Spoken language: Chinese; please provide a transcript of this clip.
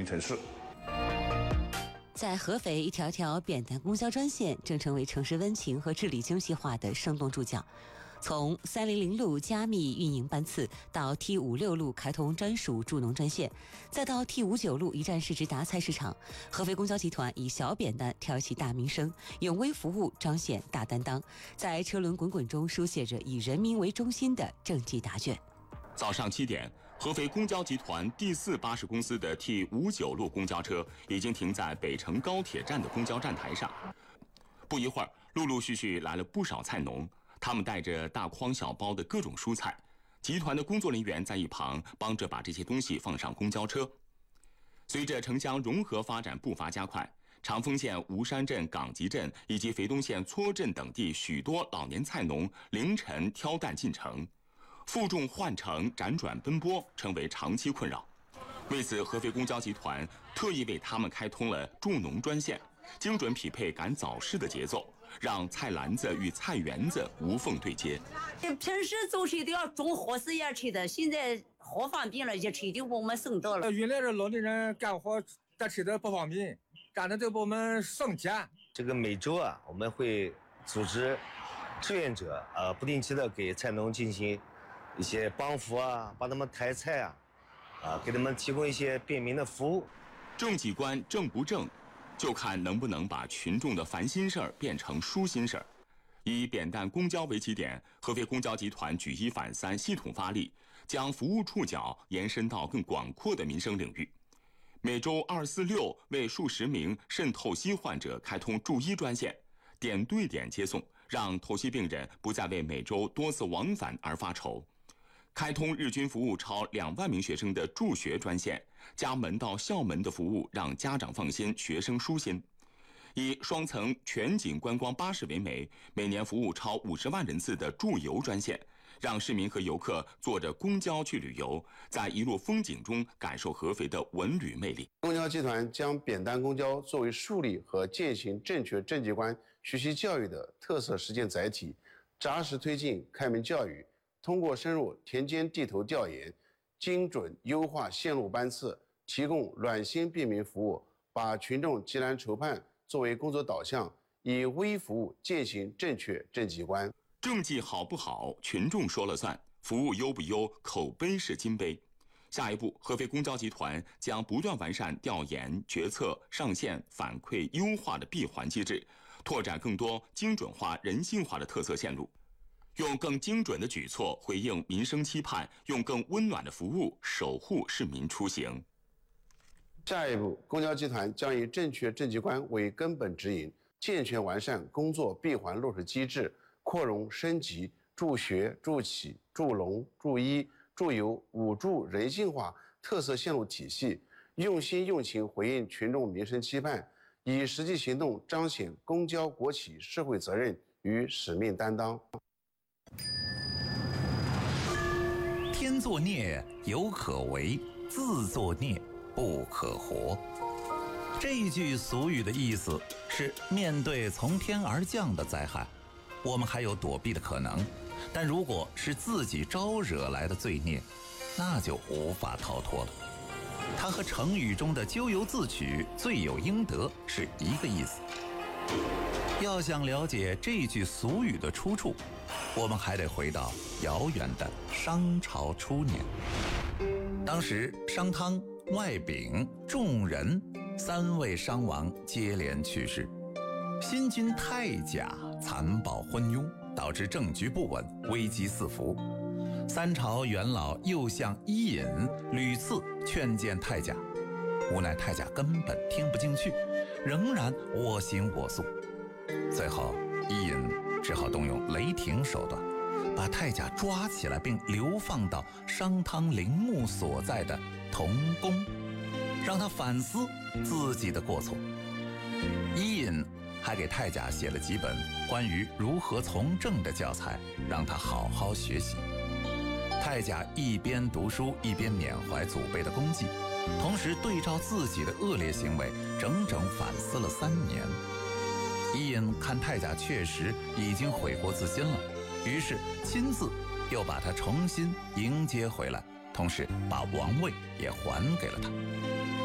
城市。 在合肥，一条条扁担公交专线正成为城市温情和治理精细化的生动注脚。从300路加密运营班次，到 T56路开通专属助农专线，再到 T59路一站式直达菜市场，合肥公交集团以小扁担挑起大民生，永微服务彰显大担当，在车轮滚滚中书写着以人民为中心的政绩答卷。 早上7点，合肥公交集团第4巴士公司的 T59路公交车已经停在北城高铁站的公交站台上。不一会儿，陆陆续续来了不少菜农，他们带着大筐小包的各种蔬菜，集团的工作人员在一旁帮着把这些东西放上公交车。随着城乡融合发展步伐加快，长丰县吴山镇岗集镇以及肥东县撮镇等地许多老年菜农凌晨挑担进城，负重换乘辗转奔波成为长期困扰。为此，合肥公交集团特意为他们开通了助农专线，精准匹配赶早市的节奏，让菜篮子与菜园子无缝对接。 平时走起都要种货食也吃的，现在货方便了，也吃的我们省得了。 原来的老年人干活这吃的不方便，干的都给我们省钱。 这个每周我们会组织志愿者不定期的给菜农进行一些帮扶帮他们抬菜给他们提供一些便民的服务。 政绩观正不正，就看能不能把群众的烦心事儿变成舒心事儿。以扁担公交为起点，合肥公交集团举一反三，系统发力，将服务触角延伸到更广阔的民生领域。每周246为数十名肾透析患者开通助医专线，点对点接送，让透析病人不再为每周多次往返而发愁。开通日均服务超2万名学生的助学专线，家门到校门的服务让家长放心，学生舒心。以双层全景观光巴士为媒，每年服务超50万人次的助游专线，让市民和游客坐着公交去旅游，在一路风景中感受合肥的文旅魅力。 公交集团将扁担公交作为树立和践行正确政绩观学习教育的特色实践载体，扎实推进开门教育，通过深入田间地头调研，精准优化线路班次，提供暖心便民服务，把群众急难愁盼作为工作导向，以微服务践行正确政绩观。 政绩好不好，群众说了算；服务优不优，口碑是金碑。下一步，合肥公交集团将不断完善调研、决策、上线、反馈、优化的闭环机制，拓展更多精准化、人性化的特色线路，用更精准的举措回应民生期盼，用更温暖的服务守护市民出行。 下一步，公交集团将以正确政绩观为根本指引，健全完善工作闭环落实机制，扩容升级助学、助企、助农、助医、助游5助人性化特色线路体系，用心用情回应群众民生期盼，以实际行动彰显公交国企社会责任与使命担当。 天作孽犹可为，自作孽不可活。这句俗语的意思是，面对从天而降的灾害，我们还有躲避的可能，但如果是自己招惹来的罪孽，那就无法逃脱了。它和成语中的咎由自取、罪有应得是一个意思。要想了解这句俗语的出处，我们还得回到遥远的商朝初年。当时商汤、外丙、仲仁3位商王接连去世，新君太甲残暴昏庸，导致政局不稳，危机四伏。三朝元老右相伊尹屡次劝谏太甲，无奈太甲根本听不进去，仍然我行我素。最后伊尹只好动用雷霆手段，把太甲抓起来并流放到商汤陵墓所在的同宫，让他反思自己的过错。伊尹还给太甲写了几本关于如何从政的教材，让他好好学习。太甲一边读书一边缅怀祖辈的功绩，同时对照自己的恶劣行为，整整反思了3年。伊尹看太甲确实已经悔过自新了，于是亲自又把他重新迎接回来，同时把王位也还给了他。